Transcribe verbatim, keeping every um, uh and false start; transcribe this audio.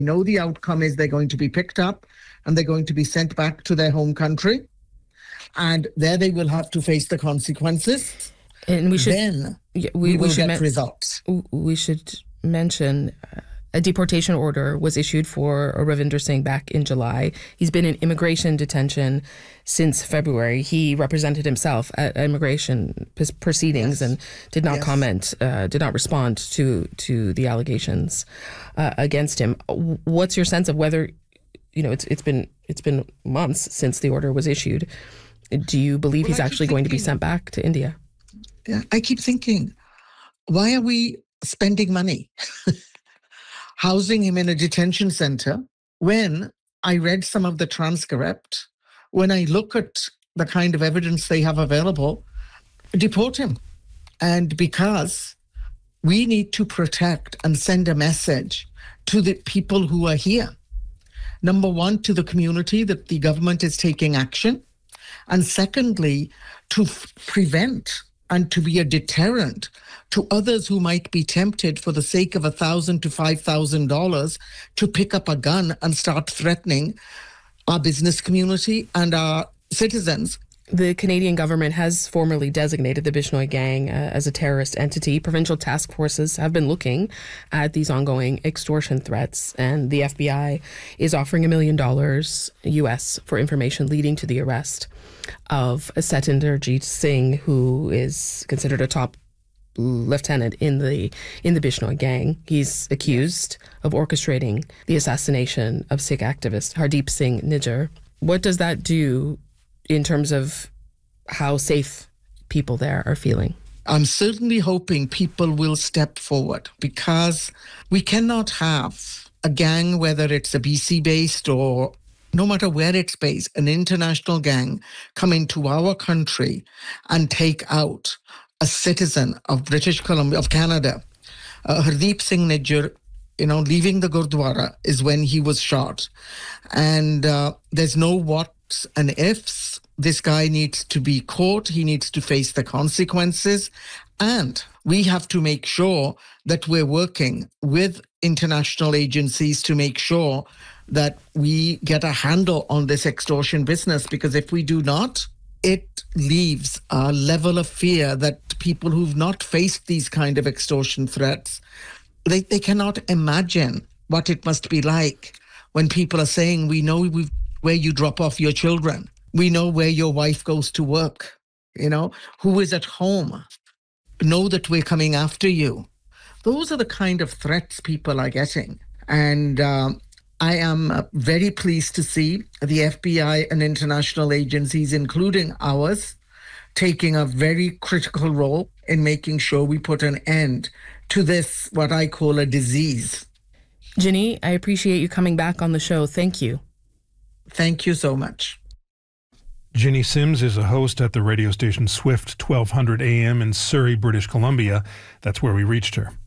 know the outcome is they're going to be picked up and they're going to be sent back to their home country. And there they will have to face the consequences. And we should then we, we will we should get men- results. We should mention uh, a deportation order was issued for Ravinder Singh back in July. He's been in immigration detention since February. He represented himself at immigration proceedings yes. and did not yes. comment, uh, did not respond to to the allegations uh, against him. What's your sense of whether, you know, it's it's been it's been months since the order was issued. Do you believe well, he's actually thinking, going to be sent back to India? Yeah, I keep thinking, why are we spending money housing him in a detention center when I read some of the transcript, when I look at the kind of evidence they have available, deport him. And because we need to protect and send a message to the people who are here. Number one, to the community that the government is taking action. And secondly, to f- prevent and to be a deterrent to others who might be tempted for the sake of one thousand dollars to five thousand dollars to pick up a gun and start threatening our business community and our citizens. The Canadian government has formally designated the Bishnoi gang uh, as a terrorist entity. Provincial task forces have been looking at these ongoing extortion threats, and the F B I is offering a million dollars U S for information leading to the arrest of Satinderjeet Singh, who is considered a top lieutenant in the in the Bishnoi gang. He's accused of orchestrating the assassination of Sikh activist Hardeep Singh Nijjar. What does that do in terms of how safe people there are feeling? I'm certainly hoping people will step forward, because we cannot have a gang, whether it's a B C-based or no matter where it's based, an international gang come into our country and take out a citizen of British Columbia, of Canada. Uh, Hardeep Singh Nijjar, you know, leaving the Gurdwara is when he was shot. And uh, there's no whats and ifs. This guy needs to be caught. He needs to face the consequences. And we have to make sure that we're working with international agencies to make sure that we get a handle on this extortion business, because if we do not, it leaves a level of fear that people who've not faced these kind of extortion threats, they, they cannot imagine what it must be like when people are saying, we know we've, where you drop off your children. We know where your wife goes to work, you know, who is at home. Know that we're coming after you. Those are the kind of threats people are getting. And um, I am very pleased to see the F B I and international agencies, including ours, taking a very critical role in making sure we put an end to this, what I call a disease. Ginny, I appreciate you coming back on the show. Thank you. Thank you so much. Ginny Sims is a host at the radio station Swift twelve hundred A M in Surrey, British Columbia. That's where we reached her.